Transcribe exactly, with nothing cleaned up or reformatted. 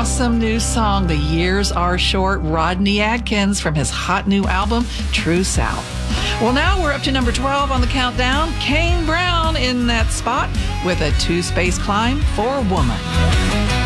awesome new song, The Years Are Short, Rodney Adkins from his hot new album, True South. Well, now we're up to number twelve on the countdown. Kane Brown in that spot with a two-space climb for Woman.